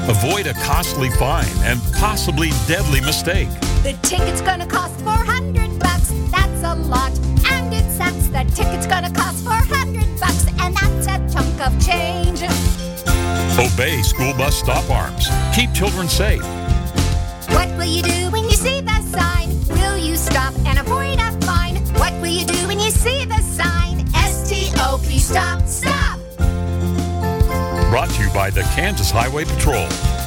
Avoid a costly fine and possibly deadly mistake. The ticket's gonna cost $400. That's a lot. And it sucks. The ticket's gonna cost $400. And that's a chunk of change. Obey school bus stop arms. Keep children safe. What will you do when you see the sign? Will you stop and avoid a fine? What will you do when you see the sign? S-T-O-P, stop, stop! Brought to you by the Kansas Highway Patrol.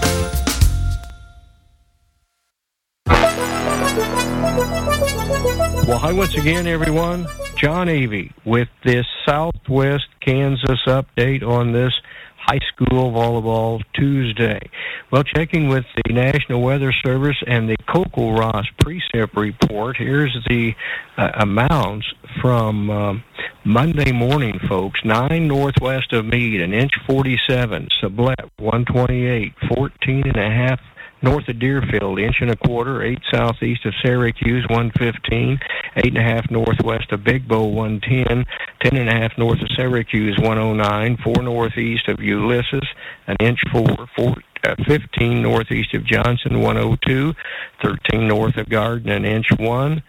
Well, hi once again, everyone. John Avey with this Southwest Kansas update on this High School Volleyball Tuesday. Well, checking with the National Weather Service and the Cocoa-Ross Precip Report, here's the amounts from Monday morning, folks. 9 northwest of Meade, an inch 47. Sublette, 128. 14.5 north of Deerfield, inch and a quarter. 8 southeast of Syracuse, 115. 8.5 northwest of Big Bow, 110. 10.5 north of Syracuse, 109. 4 northeast of Ulysses, an inch 4. 15 northeast of Johnson, 102. 13 north of Garden, an inch 1.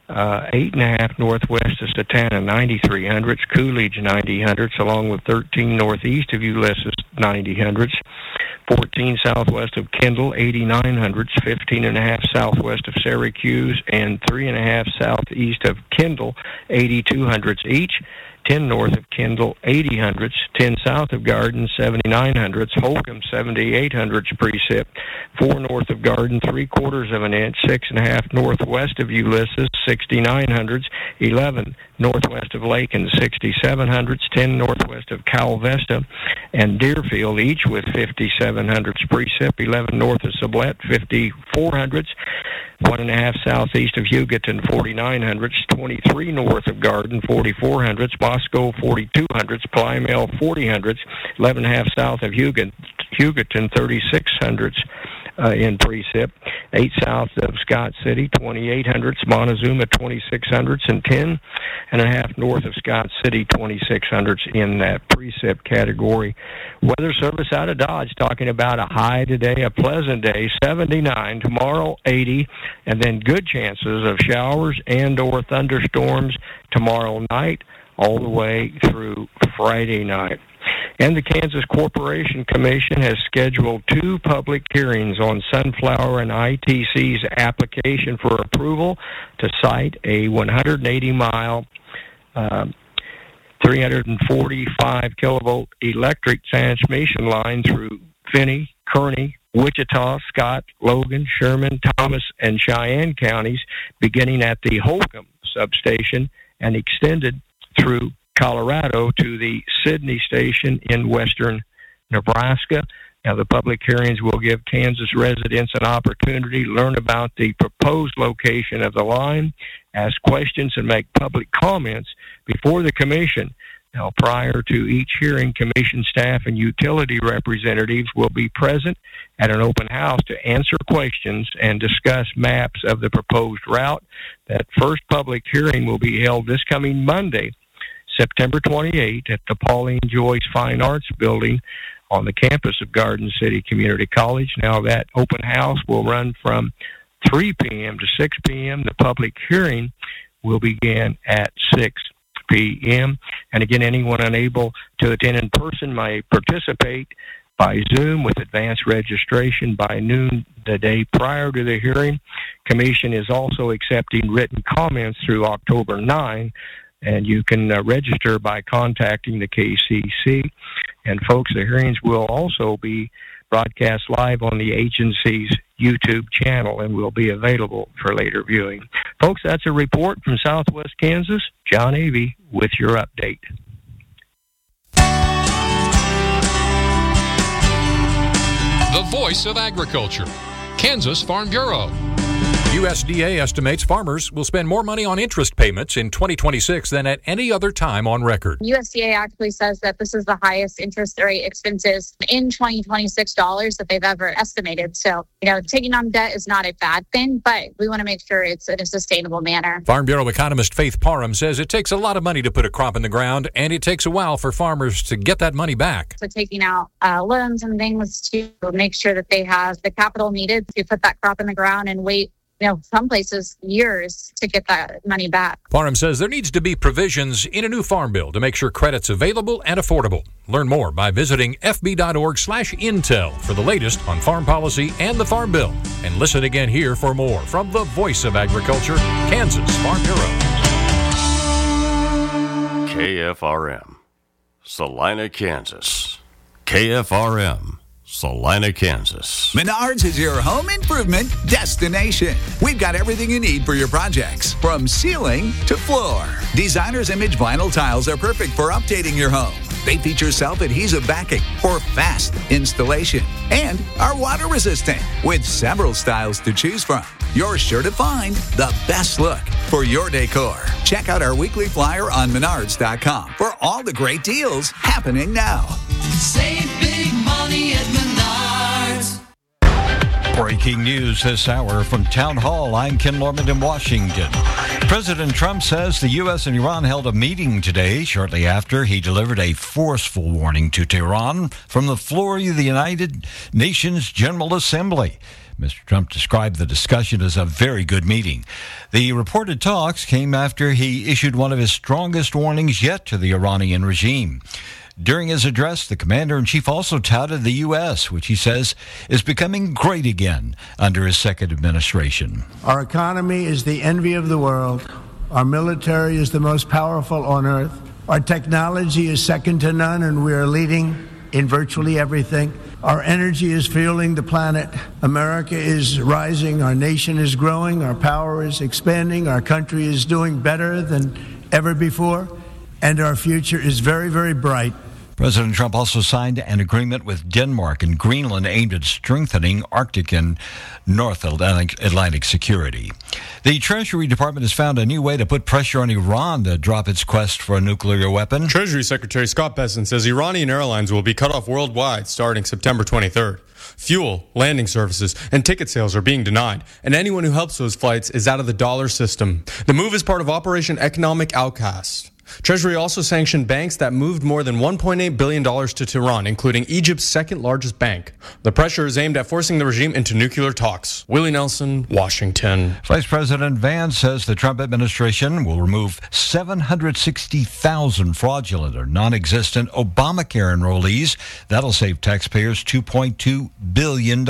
8.5 northwest of Satana, 93 hundredths. Coolidge, 90 hundredths, along with 13 northeast of Ulysses, 90 hundredths. 14 southwest of Kendall, 89 hundredths. 15.5 southwest of Syracuse, and 3.5 southeast of Kendall, 82 hundredths each. 10 north of Kendall, 80 hundredths. 10 south of Garden, 79 hundredths. Holcomb, 78 hundredths precip. 4 north of Garden, 3/4 of an inch. 6.5 northwest of Ulysses, 69 hundredths. 11 northwest of Lakin, 67 hundredths. 10 northwest of Calvesta and Deerfield, each with 57 hundredths precip. 11 north of Sublette, 54 hundredths. 1.5 southeast of Hugoton, 49 hundredths. 23 north of Garden, 44 hundredths. Moscow, 42 hundredths. Plymouth, 40 hundredths. 11.5 south of Hugoton, 36 hundredths in precip. 8 south of Scott City, 28 hundredths. Montezuma, 26 hundredths. And 10.5 north of Scott City, 26 hundredths in that precip category. Weather Service out of Dodge talking about a high today, a pleasant day, 79. Tomorrow, 80. And then good chances of showers and or thunderstorms tomorrow night all the way through Friday night. And the Kansas Corporation Commission has scheduled 2 public hearings on Sunflower and ITC's application for approval to site a 180-mile, 345 kilovolt electric transmission line through Finney, Kearney, Wichita, Scott, Logan, Sherman, Thomas, and Cheyenne counties, beginning at the Holcomb substation and extended through Colorado to the Sidney station in western Nebraska. Now, the public hearings will give Kansas residents an opportunity to learn about the proposed location of the line, ask questions, and make public comments before the commission. Now, prior to each hearing, commission staff and utility representatives will be present at an open house to answer questions and discuss maps of the proposed route. That first public hearing will be held this coming Monday, September 28th, at the Pauline Joyce Fine Arts Building on the campus of Garden City Community College. Now, that open house will run from 3 p.m. to 6 p.m. The public hearing will begin at 6 p.m. And again, anyone unable to attend in person may participate by Zoom with advanced registration by noon the day prior to the hearing. Commission is also accepting written comments through October 9, and you can register by contacting the KCC. And folks, the hearings will also be broadcast live on the agency's YouTube channel and will be available for later viewing. Folks, that's a report from Southwest Kansas. John Avey with your update. The voice of agriculture, Kansas Farm Bureau. USDA estimates farmers will spend more money on interest payments in 2026 than at any other time on record. USDA actually says that this is the highest interest rate expenses in 2026 dollars that they've ever estimated. So, taking on debt is not a bad thing, but we want to make sure it's in a sustainable manner. Farm Bureau economist Faith Parham says it takes a lot of money to put a crop in the ground, and it takes a while for farmers to get that money back. So taking out loans and things to make sure that they have the capital needed to put that crop in the ground and wait, some places years to get that money back. Parham says there needs to be provisions in a new farm bill to make sure credit's available and affordable. Learn more by visiting fb.org/intel for the latest on farm policy and the Farm Bill. And listen again here for more from the Voice of Agriculture, Kansas Farm Bureau. KFRM, Salina, Kansas. KFRM, Salina, Kansas. Menards is your home improvement destination. We've got everything you need for your projects, from ceiling to floor. Designer's Image vinyl tiles are perfect for updating your home. They feature self-adhesive backing for fast installation and are water resistant with several styles to choose from. You're sure to find the best look for your decor. Check out our weekly flyer on Menards.com for all the great deals happening now. Save big money at Menards. Breaking news this hour from Town Hall. I'm Ken Lorman in Washington. President Trump says the U.S. and Iran held a meeting today shortly after he delivered a forceful warning to Tehran from the floor of the United Nations General Assembly. Mr. Trump described the discussion as a very good meeting. The reported talks came after he issued one of his strongest warnings yet to the Iranian regime. During his address, the commander-in-chief also touted the U.S., which he says is becoming great again under his second administration. Our economy is the envy of the world. Our military is the most powerful on earth. Our technology is second to none, and we are leading in virtually everything. Our energy is fueling the planet. America is rising. Our nation is growing. Our power is expanding. Our country is doing better than ever before. And our future is very, very bright. President Trump also signed an agreement with Denmark and Greenland aimed at strengthening Arctic and North Atlantic security. The Treasury Department has found a new way to put pressure on Iran to drop its quest for a nuclear weapon. Treasury Secretary Scott Bessent says Iranian airlines will be cut off worldwide starting September 23rd. Fuel, landing services, and ticket sales are being denied, and anyone who helps those flights is out of the dollar system. The move is part of Operation Economic Outcast. Treasury also sanctioned banks that moved more than $1.8 billion to Tehran, including Egypt's second largest bank. The pressure is aimed at forcing the regime into nuclear talks. Willie Nelson, Washington. Vice President Vance says the Trump administration will remove 760,000 fraudulent or non-existent Obamacare enrollees. That'll save taxpayers $2.2 billion.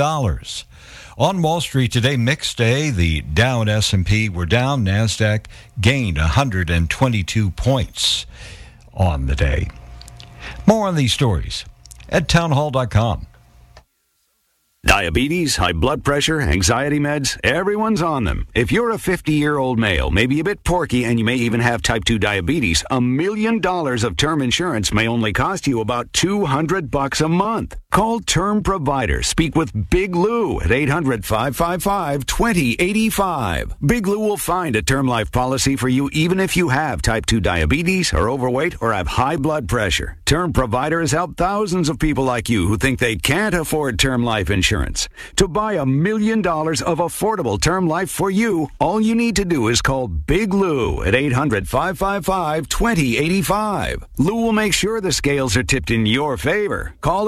On Wall Street today, mixed day. The Dow and S&P were down. NASDAQ gained 122 points on the day. More on these stories at townhall.com. Diabetes, high blood pressure, anxiety meds, everyone's on them. If you're a 50-year-old male, maybe a bit porky, and you may even have type 2 diabetes, $1 million of term insurance may only cost you about $200 a month. Call Term Provider. Speak with Big Lou at 800-555-2085. Big Lou will find a term life policy for you even if you have type 2 diabetes, are overweight, or have high blood pressure. Term Provider has helped thousands of people like you who think they can't afford term life insurance. To buy $1 million of affordable term life for you, all you need to do is call Big Lou at 800-555-2085. Lou will make sure the scales are tipped in your favor. Call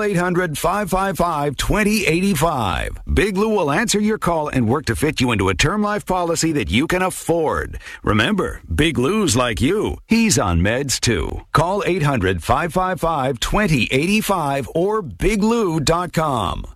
800-555-2085. Big Lou will answer your call and work to fit you into a term life policy that you can afford. Remember, Big Lou's like you. He's on meds too. Call 800-555-2085 or biglou.com.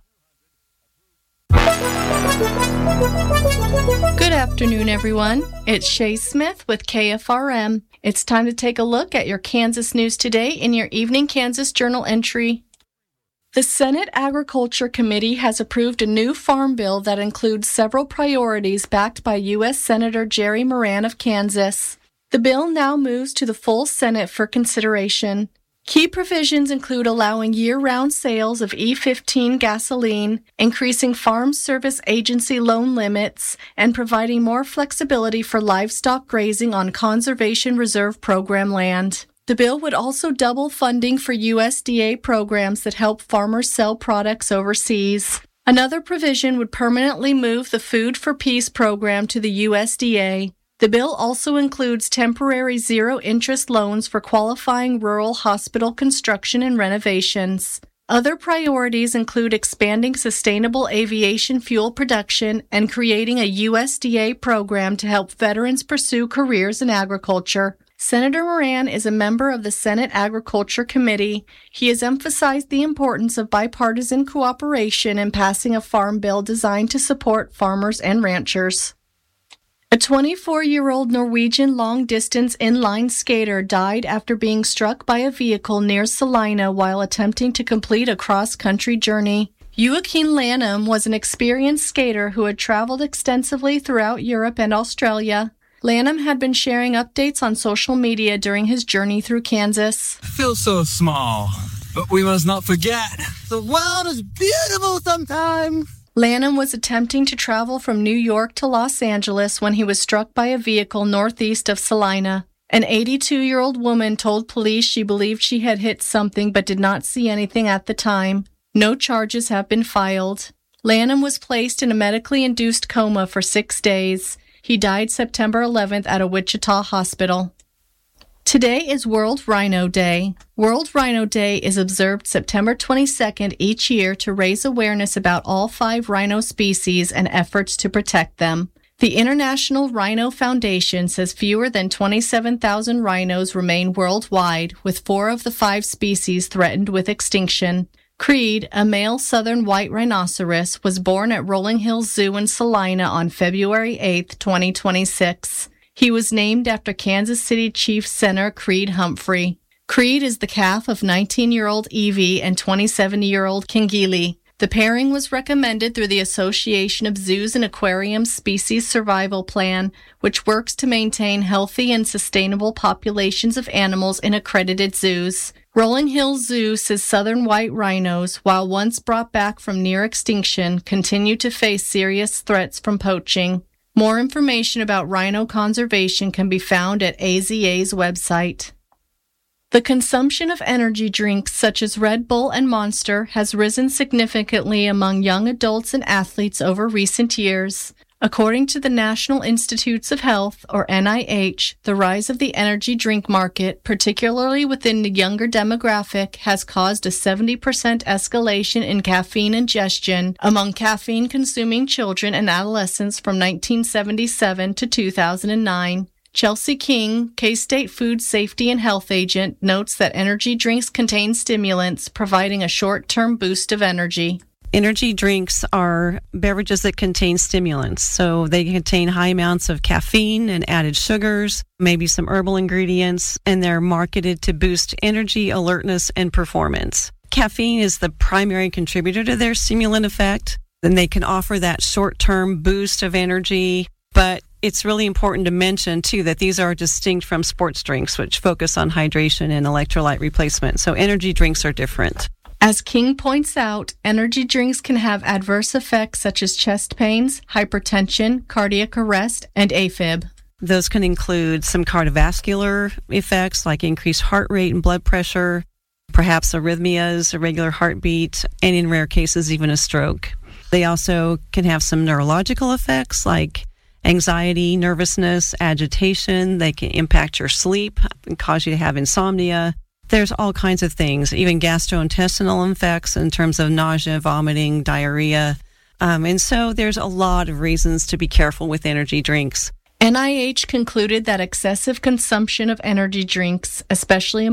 Good afternoon, everyone. It's Shay Smith with KFRM. It's time to take a look at your Kansas news today in your Evening Kansas Journal entry. The Senate Agriculture Committee has approved a new farm bill that includes several priorities backed by U.S. Senator Jerry Moran of Kansas. The bill now moves to the full Senate for consideration. Key provisions include allowing year-round sales of E15 gasoline, increasing Farm Service Agency loan limits, and providing more flexibility for livestock grazing on Conservation Reserve Program land. The bill would also double funding for USDA programs that help farmers sell products overseas. Another provision would permanently move the Food for Peace program to the USDA. The bill also includes temporary zero-interest loans for qualifying rural hospital construction and renovations. Other priorities include expanding sustainable aviation fuel production and creating a USDA program to help veterans pursue careers in agriculture. Senator Moran is a member of the Senate Agriculture Committee. He has emphasized the importance of bipartisan cooperation in passing a farm bill designed to support farmers and ranchers. A 24-year-old Norwegian long-distance inline skater died after being struck by a vehicle near Salina while attempting to complete a cross-country journey. Joaquin Lanham was an experienced skater who had traveled extensively throughout Europe and Australia. Lanham had been sharing updates on social media during his journey through Kansas. I feel so small, but we must not forget, the world is beautiful sometimes. Lanham was attempting to travel from New York to Los Angeles when he was struck by a vehicle northeast of Salina. An 82-year-old woman told police she believed she had hit something but did not see anything at the time. No charges have been filed. Lanham was placed in a medically induced coma for 6 days. He died September 11th at a Wichita hospital. Today is World Rhino Day. World Rhino Day is observed September 22nd each year to raise awareness about all 5 rhino species and efforts to protect them. The International Rhino Foundation says fewer than 27,000 rhinos remain worldwide, with 4 of the 5 species threatened with extinction. Creed, a male southern white rhinoceros, was born at Rolling Hills Zoo in Salina on February 8, 2026. He was named after Kansas City Chiefs center Creed Humphrey. Creed is the calf of 19-year-old Evie and 27-year-old Kingili. The pairing was recommended through the Association of Zoos and Aquariums Species Survival Plan, which works to maintain healthy and sustainable populations of animals in accredited zoos. Rolling Hills Zoo says southern white rhinos, while once brought back from near extinction, continue to face serious threats from poaching. More information about rhino conservation can be found at AZA's website. The consumption of energy drinks such as Red Bull and Monster has risen significantly among young adults and athletes over recent years. According to the National Institutes of Health, or NIH, the rise of the energy drink market, particularly within the younger demographic, has caused a 70% escalation in caffeine ingestion among caffeine-consuming children and adolescents from 1977 to 2009. Chelsea King, K-State Food Safety and Health Agent, notes that energy drinks contain stimulants, providing a short-term boost of energy. Energy drinks are beverages that contain stimulants. So they contain high amounts of caffeine and added sugars, maybe some herbal ingredients, and they're marketed to boost energy, alertness, and performance. Caffeine is the primary contributor to their stimulant effect. Then they can offer that short-term boost of energy, but it's really important to mention, too, that these are distinct from sports drinks, which focus on hydration and electrolyte replacement. So energy drinks are different. As King points out, energy drinks can have adverse effects such as chest pains, hypertension, cardiac arrest, and AFib. Those can include some cardiovascular effects like increased heart rate and blood pressure, perhaps arrhythmias, irregular heartbeat, and in rare cases, even a stroke. They also can have some neurological effects like anxiety, nervousness, agitation. They can impact your sleep and cause you to have insomnia. There's all kinds of things, even gastrointestinal effects in terms of nausea, vomiting, diarrhea. And so there's a lot of reasons to be careful with energy drinks. NIH concluded that excessive consumption of energy drinks, especially